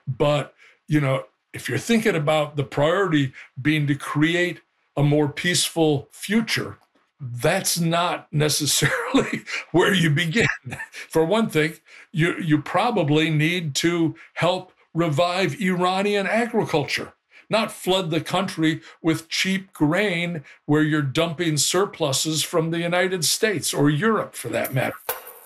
But, if you're thinking about the priority being to create a more peaceful future, that's not necessarily where you begin. For one thing, you probably need to help revive Iranian agriculture, not flood the country with cheap grain where you're dumping surpluses from the United States or Europe, for that matter.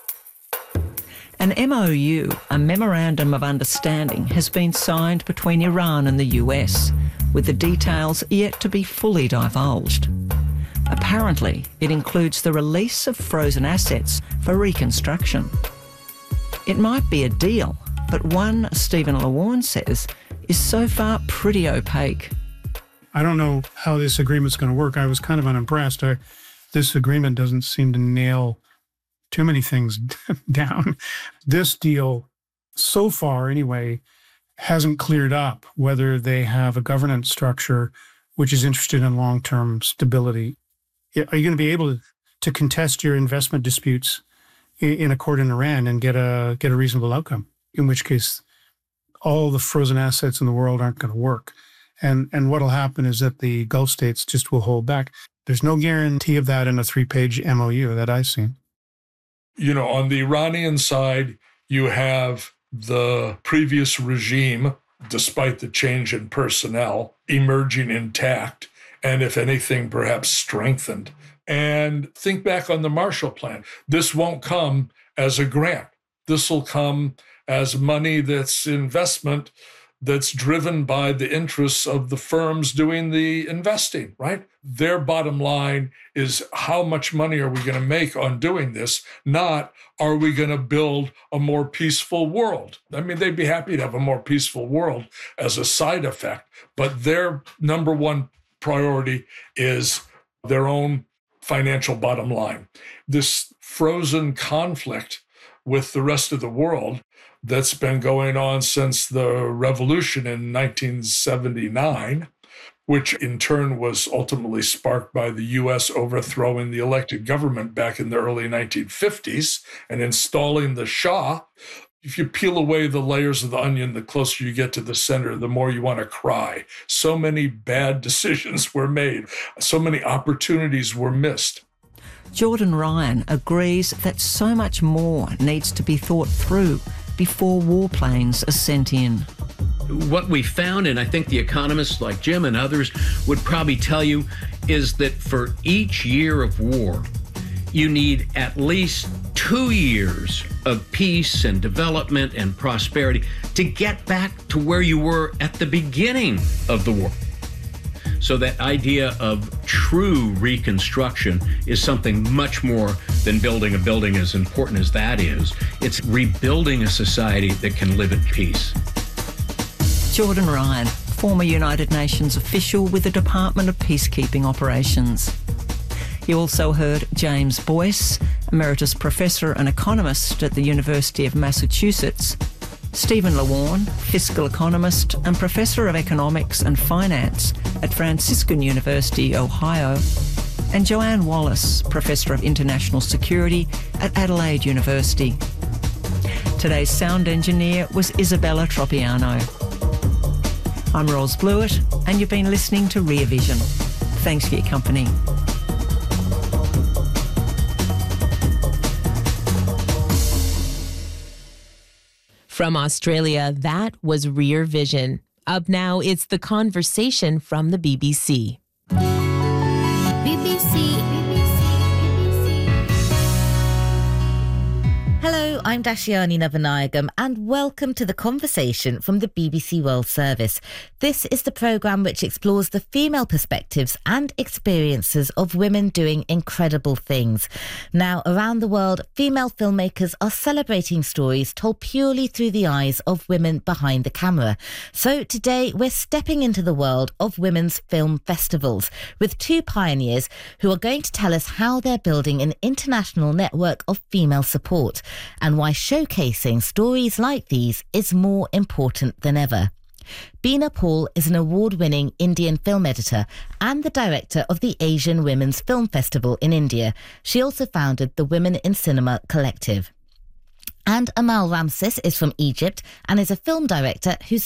An MOU, a Memorandum of Understanding, has been signed between Iran and the US, with the details yet to be fully divulged. Apparently, it includes the release of frozen assets for reconstruction. It might be a deal, but one Stephen Lewarne says is so far pretty opaque. I don't know how this agreement's going to work. I was kind of unimpressed. This agreement doesn't seem to nail too many things down. This deal, so far anyway, hasn't cleared up whether they have a governance structure which is interested in long-term stability. Are you going to be able to contest your investment disputes in a court in Iran and get a reasonable outcome? In which case, all the frozen assets in the world aren't going to work. And what will happen is that the Gulf states just will hold back. There's no guarantee of that in a 3-page MOU that I've seen. On the Iranian side, you have the previous regime, despite the change in personnel, emerging intact, and if anything, perhaps strengthened. And think back on the Marshall Plan. This won't come as a grant. This will come as money that's investment that's driven by the interests of the firms doing the investing, right? Their bottom line is how much money are we going to make on doing this, not are we going to build a more peaceful world? I mean, they'd be happy to have a more peaceful world as a side effect, but their number one priority is their own financial bottom line. This frozen conflict with the rest of the world that's been going on since the revolution in 1979, which in turn was ultimately sparked by the U.S. overthrowing the elected government back in the early 1950s and installing the Shah. If you peel away the layers of the onion, the closer you get to the center, the more you want to cry. So many bad decisions were made. So many opportunities were missed. Jordan Ryan agrees that so much more needs to be thought through before warplanes are sent in. What we found, and I think the economists like Jim and others would probably tell you, is that for each year of war, you need at least 2 years of peace and development and prosperity to get back to where you were at the beginning of the war. So that idea of true reconstruction is something much more than building a building, as important as that is. It's rebuilding a society that can live in peace. Jordan Ryan, former United Nations official with the Department of Peacekeeping Operations. You also heard James Boyce, Emeritus Professor and Economist at the University of Massachusetts, Stephen Lewarne, Fiscal Economist and Professor of Economics and Finance at Franciscan University, Ohio, and Joanne Wallace, Professor of International Security at Adelaide University. Today's sound engineer was Isabella Tropiano. I'm Ros Blewett, and you've been listening to Rear Vision. Thanks for your company. From Australia, that was Rear Vision. Up now, it's The Conversation from the BBC. Hello, I'm Dashiani Navanayagam and welcome to The Conversation from the BBC World Service. This is the programme which explores the female perspectives and experiences of women doing incredible things. Now, around the world, female filmmakers are celebrating stories told purely through the eyes of women behind the camera. So today, we're stepping into the world of women's film festivals with two pioneers who are going to tell us how they're building an international network of female support, and why showcasing stories like these is more important than ever. Beena Paul is an award-winning Indian film editor and the director of the Asian Women's Film Festival in India. She also founded the Women in Cinema Collective. And Amal Ramses is from Egypt and is a film director who's